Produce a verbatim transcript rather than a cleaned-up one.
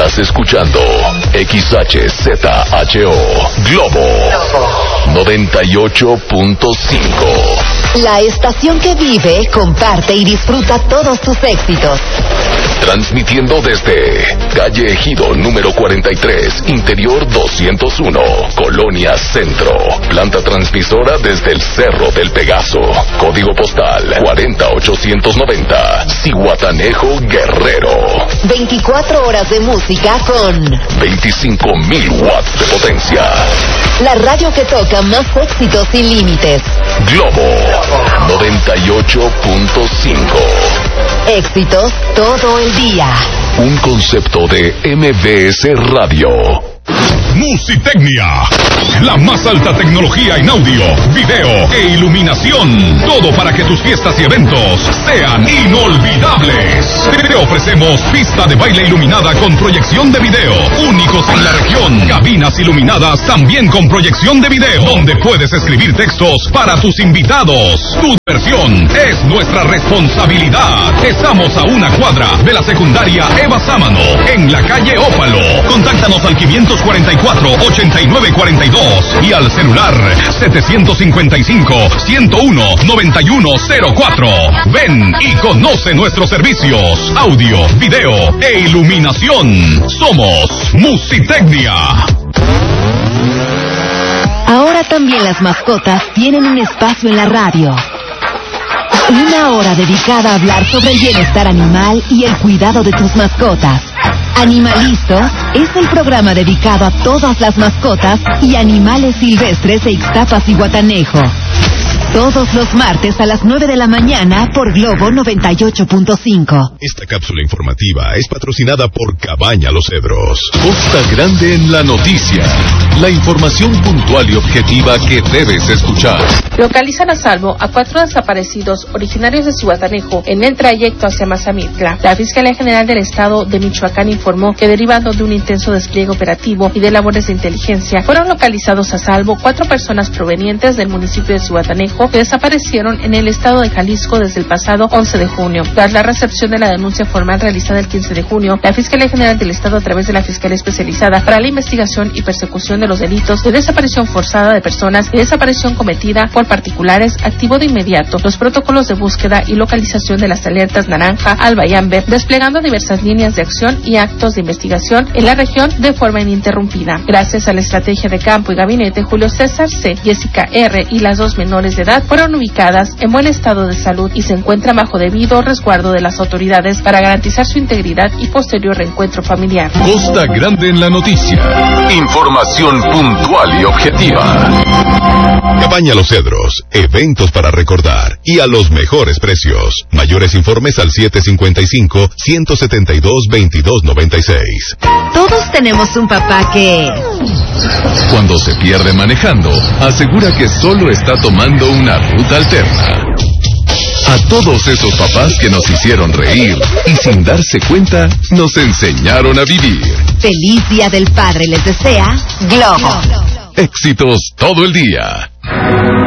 Estás escuchando X H Z H O Globo noventa y ocho punto cinco. La estación que vive, comparte y disfruta todos tus éxitos. Transmitiendo desde calle Ejido número cuarenta y tres, interior doscientos uno, Colonia Centro. Planta transmisora desde el Cerro del Pegaso. Código postal cuarenta mil ochocientos noventa, Zihuatanejo, Guerrero. veinticuatro horas de música con veinticinco mil watts de potencia. La radio que toca más éxitos sin límites. Globo noventa y ocho punto cinco. Éxitos todo el día. Un concepto de M B S Radio. Musitecnia, la más alta tecnología en audio, video e iluminación. Todo para que tus fiestas y eventos sean inolvidables. Te ofrecemos pista de baile iluminada con proyección de video, únicos en la región. Cabinas iluminadas también con proyección de video, donde puedes escribir textos para tus invitados. Tu diversión es nuestra responsabilidad. Estamos a una cuadra de la secundaria Eva Sámano, en la calle Ópalo. Contáctanos al quinientos cuarenta y cuatro, ochenta y nueve cuarenta y dos y al celular setecientos cincuenta y cinco, ciento uno, noventa y uno cero cuatro. Ven y conoce nuestros servicios, audio, video e iluminación. Somos Musitecnia. Ahora también las mascotas tienen un espacio en la radio. Una hora dedicada a hablar sobre el bienestar animal y el cuidado de tus mascotas. Animalisto es el programa dedicado a todas las mascotas y animales silvestres de Ixtapas y Zihuatanejo. Todos los martes a las nueve de la mañana por Globo noventa y ocho punto cinco. Esta cápsula informativa es patrocinada por Cabaña Los Cedros. Costa Grande en la noticia. La información puntual y objetiva que debes escuchar. Localizan a salvo a cuatro desaparecidos originarios de Zihuatanejo en el trayecto hacia Mazamitla. La Fiscalía General del Estado de Michoacán informó que derivado de un intenso despliegue operativo y de labores de inteligencia, fueron localizados a salvo cuatro personas provenientes del municipio de Zihuatanejo que desaparecieron en el estado de Jalisco desde el pasado once de junio. Tras la recepción de la denuncia formal realizada el quince de junio, la Fiscalía General del Estado, a través de la Fiscalía Especializada para la Investigación y Persecución de los Delitos de Desaparición Forzada de Personas y Desaparición Cometida por Particulares, activó de inmediato los protocolos de búsqueda y localización de las alertas naranja, alba y amber, desplegando diversas líneas de acción y actos de investigación en la región de forma ininterrumpida. Gracias a la estrategia de campo y gabinete, Julio César C., Jessica R. y las dos menores de edad fueron ubicadas en buen estado de salud y se encuentran bajo debido resguardo de las autoridades para garantizar su integridad y posterior reencuentro familiar. Costa Grande en la noticia. Información puntual y objetiva. Cabaña Los Cedros, eventos para recordar y a los mejores precios. Mayores informes al siete cincuenta y cinco, ciento setenta y dos, veintidós noventa y seis. Todos tenemos un papá que... Cuando se pierde manejando, asegura que solo está tomando una ruta alterna. A todos esos papás que nos hicieron reír y sin darse cuenta nos enseñaron a vivir. Feliz Día del Padre les desea Globo. Éxitos todo el día.